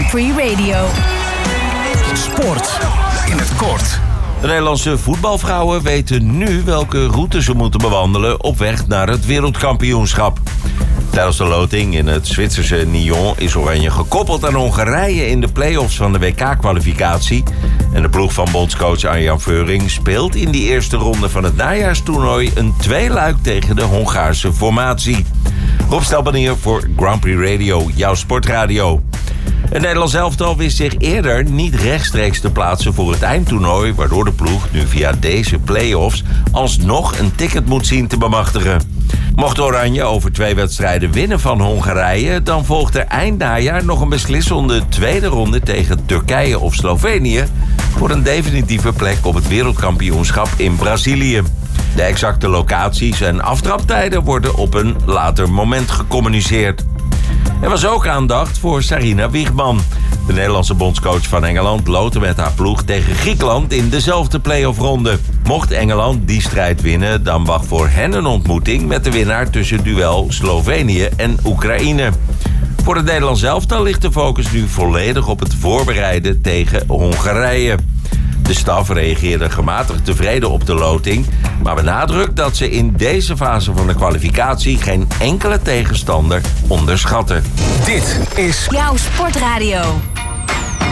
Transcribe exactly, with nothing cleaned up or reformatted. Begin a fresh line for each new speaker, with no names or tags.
Prix Radio.
Sport in het kort.
De Nederlandse voetbalvrouwen weten nu welke route ze moeten bewandelen op weg naar het wereldkampioenschap. Tijdens de loting in het Zwitserse Nyon is Oranje gekoppeld aan Hongarije in de play-offs van de W K-kwalificatie. En de ploeg van bondscoach Arjan Veuring speelt in die eerste ronde van het najaarstoernooi een tweeluik tegen de Hongaarse formatie. Rob Stelbanier voor Grand Prix Radio, jouw sportradio. Het Nederlands elftal wist zich eerder niet rechtstreeks te plaatsen voor het eindtoernooi, waardoor de ploeg nu via deze play-offs alsnog een ticket moet zien te bemachtigen. Mocht Oranje over twee wedstrijden winnen van Hongarije, dan volgt er eind najaar nog een beslissende tweede ronde tegen Turkije of Slovenië voor een definitieve plek op het wereldkampioenschap in Brazilië. De exacte locaties en aftraptijden worden op een later moment gecommuniceerd. Er was ook aandacht voor Sarina Wiegman. De Nederlandse bondscoach van Engeland loten met haar ploeg tegen Griekenland in dezelfde play-off-ronde. Mocht Engeland die strijd winnen, dan wacht voor hen een ontmoeting met de winnaar tussen duel Slovenië en Oekraïne. Voor het Nederlands elftal ligt de focus nu volledig op het voorbereiden tegen Hongarije. De staf reageerde gematigd tevreden op de loting, maar benadrukt dat ze in deze fase van de kwalificatie geen enkele tegenstander onderschatten.
Dit is
Jouw sportradio.